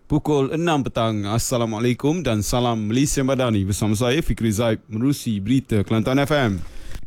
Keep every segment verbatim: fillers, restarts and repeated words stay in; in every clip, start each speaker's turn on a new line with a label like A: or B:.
A: Pukul enam petang. Assalamualaikum dan salam Malaysia Madani. Bersama saya Fikri Zaib menerusi berita Kelantan F M.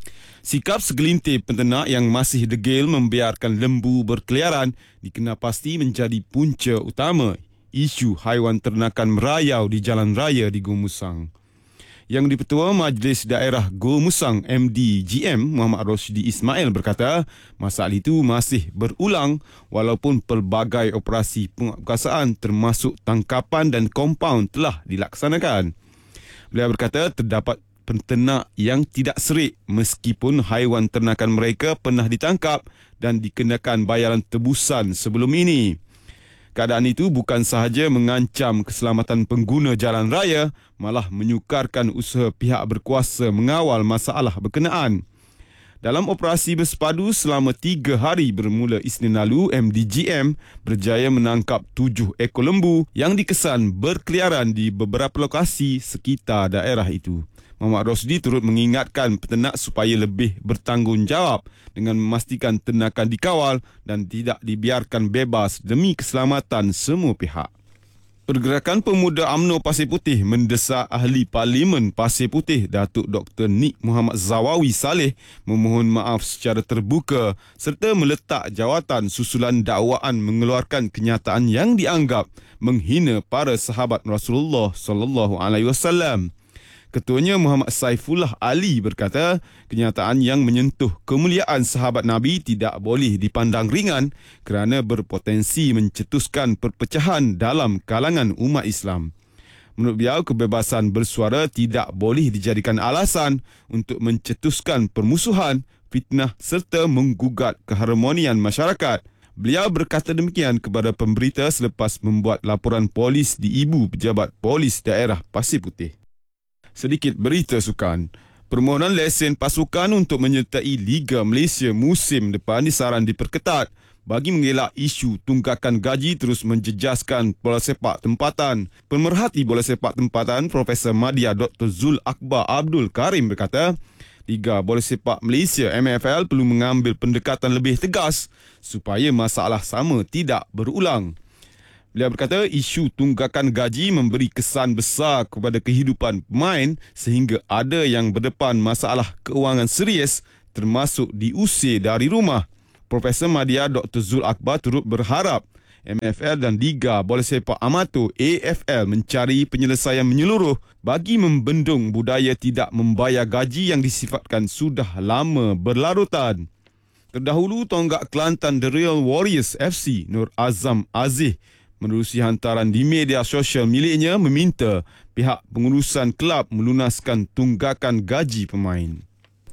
A: Sikap segelintir penternak yang masih degil membiarkan lembu berkeliaran dikenal pasti menjadi punca utama isu haiwan ternakan merayau di jalan raya di Go Musang. Yang di-Ketua Majlis Daerah Go Musang M D G M Muhammad Roshdi Ismail berkata masalah itu masih berulang walaupun pelbagai operasi penguatkuasaan termasuk tangkapan dan kompaun telah dilaksanakan. Beliau berkata terdapat penternak yang tidak serik meskipun haiwan ternakan mereka pernah ditangkap dan dikenakan bayaran tebusan sebelum ini. Keadaan itu bukan sahaja mengancam keselamatan pengguna jalan raya, malah menyukarkan usaha pihak berkuasa mengawal masalah berkenaan. Dalam operasi bersepadu selama tiga hari bermula Isnin lalu, M D G M berjaya menangkap tujuh ekor lembu yang dikesan berkeliaran di beberapa lokasi sekitar daerah itu. Muhammad Roshdi turut mengingatkan peternak supaya lebih bertanggungjawab dengan memastikan ternakan dikawal dan tidak dibiarkan bebas demi keselamatan semua pihak. Pergerakan Pemuda UMNO Pasir Putih mendesak Ahli Parlimen Pasir Putih Datuk Doktor Nik Muhammad Zawawi Saleh memohon maaf secara terbuka serta meletak jawatan susulan dakwaan mengeluarkan kenyataan yang dianggap menghina para sahabat Rasulullah sallallahu alaihi wasallam. Ketuanya Muhammad Saifullah Ali berkata, kenyataan yang menyentuh kemuliaan sahabat Nabi tidak boleh dipandang ringan kerana berpotensi mencetuskan perpecahan dalam kalangan umat Islam. Menurut beliau, kebebasan bersuara tidak boleh dijadikan alasan untuk mencetuskan permusuhan, fitnah serta menggugat keharmonian masyarakat. Beliau berkata demikian kepada pemberita selepas membuat laporan polis di Ibu Pejabat Polis Daerah Pasir Putih. Sedikit berita sukan. Permohonan lesen pasukan untuk menyertai Liga Malaysia musim depan disaran diperketat bagi mengelak isu tunggakan gaji terus menjejaskan bola sepak tempatan. Pemerhati bola sepak tempatan Profesor Madya Doktor Zul Akbar Abdul Karim berkata, Liga Bola Sepak Malaysia M F L perlu mengambil pendekatan lebih tegas supaya masalah sama tidak berulang. Beliau berkata isu tunggakan gaji memberi kesan besar kepada kehidupan pemain sehingga ada yang berdepan masalah keuangan serius termasuk diusir dari rumah. Profesor Madya Doktor Zul Akbar turut berharap M F L dan Liga Bola Sepak Amatur A F L mencari penyelesaian menyeluruh bagi membendung budaya tidak membayar gaji yang disifatkan sudah lama berlarutan. Terdahulu tonggak Kelantan The Real Warriors F C Nur Azam Aziz menerusi hantaran di media sosial miliknya meminta pihak pengurusan kelab melunaskan tunggakan gaji pemain.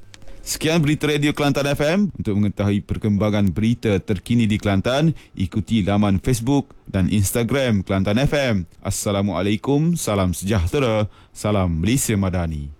A: Sekian berita Radio Kelantan F M. Untuk mengetahui perkembangan berita terkini di Kelantan, ikuti laman Facebook dan Instagram Kelantan F M. Assalamualaikum, salam sejahtera, salam Malaysia Madani.